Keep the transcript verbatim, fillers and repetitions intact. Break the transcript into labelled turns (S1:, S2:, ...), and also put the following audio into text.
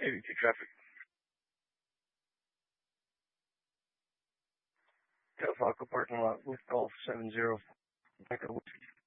S1: Maybe two traffic. Del Vaca parking lot with Golf seven zero Echo Whiskey.